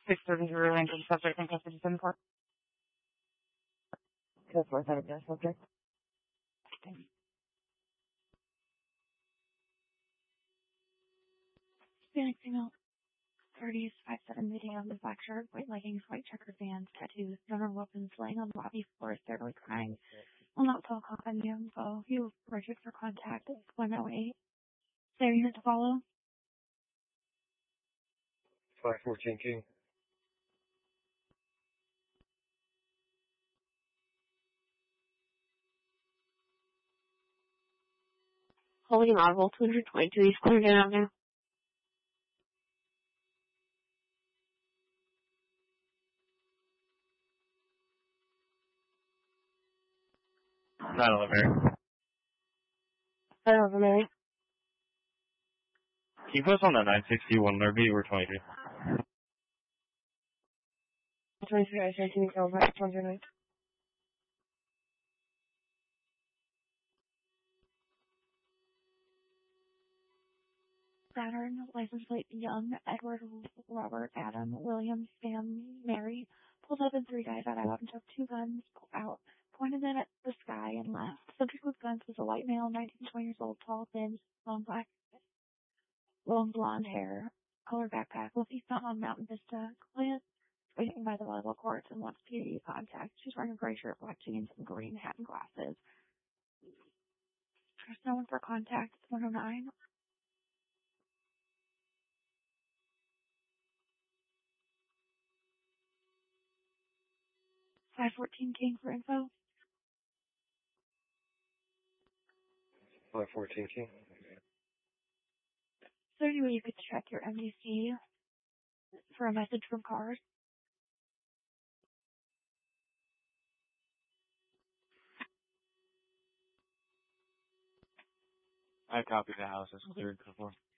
633 Rankin subject in custody 74. Go for it, that subject. Hispanic female, 30s, 5'7", medium, black shirt, white leggings, white checkered bands, tattoos, general weapons, laying on the lobby floor, steadily crying. Will not tell cop any info. You registered for contact 108. Their unit to follow. 514 King. Holding audible 222 East Clarendon Avenue. Not Mary. 9/11 Mary. Can you put us on that 961 Derby or 23? 23 I 13 Echo, 109. Saturn, license plate Young, Edward, Robert, Adam, William, Sam, Mary, pulled up and 3 guys got out and took 2 guns out, pointed them at the sky and left. Subject with guns was a white male, 19, 20 years old, tall, thin, long blonde hair, colored backpack, with he's not on Mountain Vista, client, waiting by the volleyball courts and wants PDU contact. She's wearing a gray shirt, black jeans, and green hat and glasses. There's no one for contact. It's 109. 514 King for info. 514 King. Is there any way you could check your MDC for a message from cars? I copied the house. That's cleared before.